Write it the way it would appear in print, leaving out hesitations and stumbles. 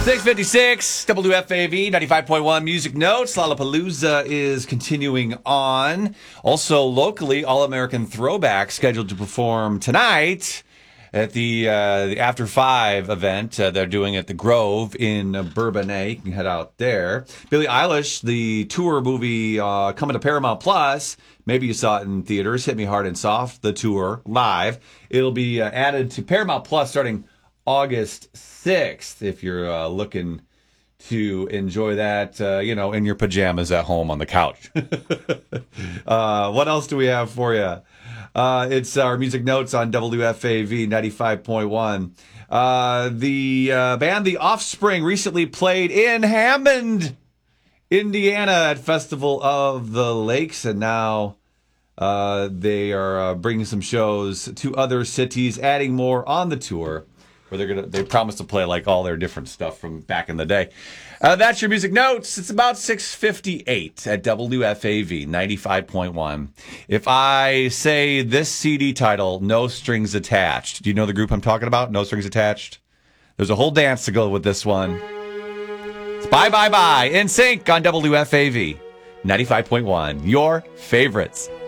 656 WFAV 95.1 Music Notes. Lollapalooza is continuing on. Also, locally, All American Throwback scheduled to perform tonight at the After 5 event. They're doing at the Grove in Bourbonnais. You can head out there. Billie Eilish, the tour movie coming to Paramount Plus. Maybe you saw it in theaters. Hit Me Hard and Soft, the tour, live. It'll be added to Paramount Plus starting August 6th, if you're looking to enjoy that, in your pajamas at home on the couch. What else do we have for you? It's our music notes on WFAV 95.1. The band The Offspring recently played in Hammond, Indiana at Festival of the Lakes, and now they are bringing some shows to other cities, adding more on the tour. Where they promise to play like all their different stuff from back in the day. That's your music notes. It's about 6:58 at WFAV 95.1. If I say this CD title, No Strings Attached, do you know the group I'm talking about? No Strings Attached. There's a whole dance to go with this one. It's Bye Bye Bye in sync on WFAV 95.1. Your favorites.